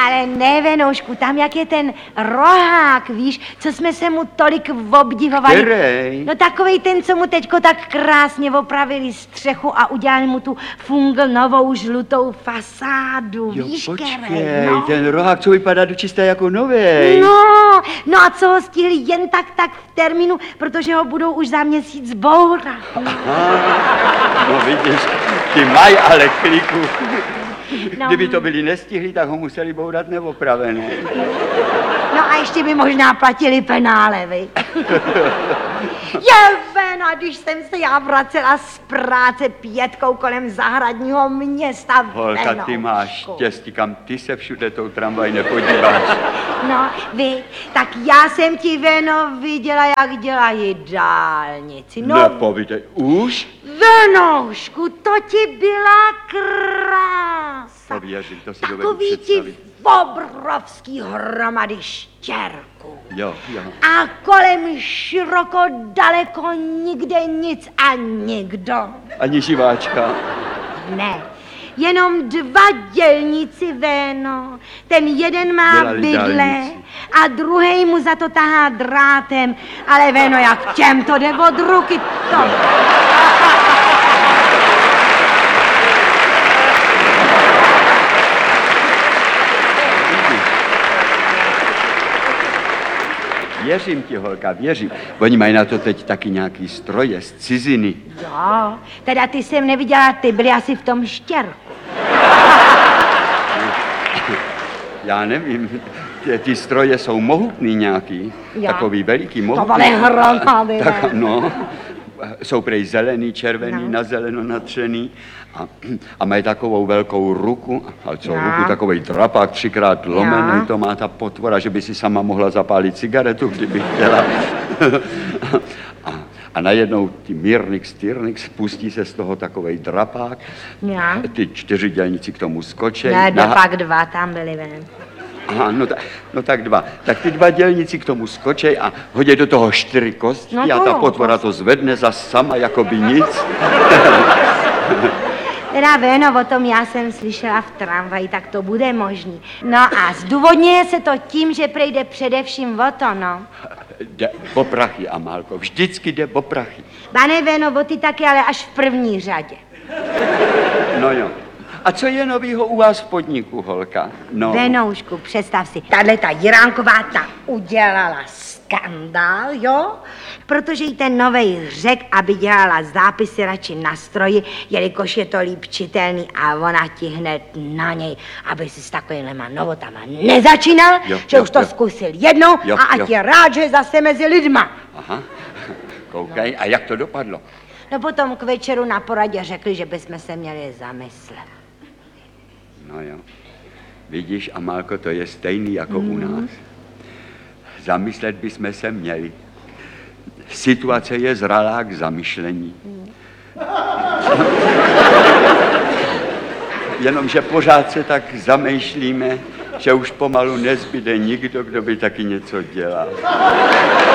Ale ne, Venoušku, tam jak je ten rohák, víš, co jsme se mu tolik obdivovali. Kterej? No takovej ten, co mu teďko tak krásně opravili střechu a udělali mu tu fungl novou žlutou fasádu, Jo, víš, počkej, Kerej, no. ten rohák, co vypadá dočisté jako novej. No a co ho stihli jen tak v termínu, protože ho budou už za měsíc bourat. No vidíš, ty mají ale kliku. No. Kdyby to byli nestihli, tak ho museli bourat neopravené. No a ještě by možná platili penále, vy. Veno, a když jsem se já vracela z práce 5 kolem zahradního města, Holka, Veno. ty máš štěstí, kam ty se všude tou tramvaj nepodíváš. No, vy, tak já jsem ti, Veno, viděla, jak dělají dálnici. No, Nepovídej, už? Venoušku, to ti byla krása. To věřím, to si dovedu Takový ti představit. obrovský hromady štěrku. Jo. A kolem široko, daleko, nikde nic a nikdo. Ani živáčka. Ne, jenom 2 dělníci, Véno. Ten jeden má Dělali bydle dálnici. a druhej mu za to tahá drátem. Ale Véno, jak těm to jde od ruky, to... Věřím ti, holka, věřím. Oni mají na to teď taky nějaký stroje z ciziny. Jo, teda ty jsem neviděla, ty byly asi v tom štěrku. Já nevím, ty stroje jsou mohutný nějaký, Já. takový veliký, To mohutný. byly hromady, Tak, ne? no, jsou prej zelený, červený, No. na zeleno natřený a mají takovou velkou ruku, ale co No. ruku, takovej drapák 3krát lomený, No. to má ta potvora, že by si sama mohla zapálit cigaretu, kdyby chtěla. A najednou ty Tyrnix, pustí se z toho takovej drapák, Jo. ty 4 dělníci k tomu skočej. Ne, pak 2 tam byly, ven. Aha, no tak 2. Tak ty 2 dělníci k tomu skočej a hodí do toho 4 kosti No a to ta jo, potvora to zvedne zas sama, jako by nic. Teda Véno, o tom já jsem slyšela v tramvaji, tak to bude možný. No a zdůvodňuje se to tím, že prejde především o to, no. Jde o prachy, Amálko, vždycky jde o prachy. Pane Véno, o ty taky, ale až v první řadě. No jo. A co je novýho u vás v podniku, holka? No. Venoušku, představ si, tahleta Jiránková ta udělala skandál, jo? Protože jí ten novej řek, aby dělala zápisy radši na stroji, jelikož je to líp čitelný a ona ti hned na něj, aby si s takovýhlema novotama nezačínal, Jo, že jo, už to jo. zkusil jednou Jo, a ať jo. je rád, že je zase mezi lidma. Aha, koukej, a jak to dopadlo? No potom k večeru na poradě řekli, že bychom se měli zamyslet. No jo. Vidíš, Amálko, to je stejný jako u nás. Zamyslet bychom se měli. Situace je zralá k zamyšlení. Jenomže pořád se tak zamýšlíme, že už pomalu nezbyde nikdo, kdo by taky něco dělal.